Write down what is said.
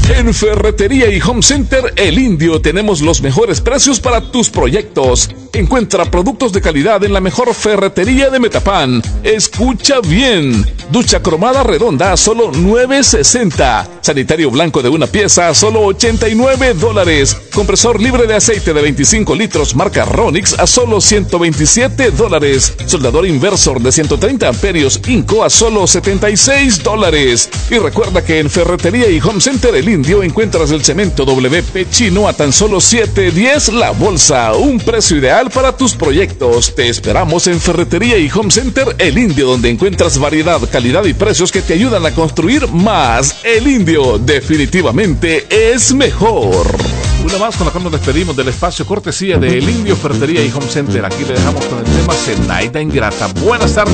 En Ferretería y Home Center El Indio tenemos los mejores precios para tus proyectos. Encuentra productos de calidad en la mejor ferretería de Metapán. Escucha bien. Ducha cromada redonda a solo $9.60. Sanitario blanco de una pieza a solo $89. Compresor libre de aceite de 25 litros marca Ronix a solo $127. Soldador inversor de 130 amperios Inco a solo $76. Y recuerda que en Ferretería y Home Center El Indio encuentras el cemento WP chino a tan solo $7.10 la bolsa. Un precio ideal para tus proyectos. Te esperamos en Ferretería y Home Center El Indio, donde encuentras variedad, calidad y precios que te ayudan a construir más. El Indio definitivamente es mejor. Una más con la cual nos despedimos del espacio cortesía de El Indio, Ferretería y Home Center. Aquí le dejamos con el tema Zenaida Ingrata. Buenas tardes.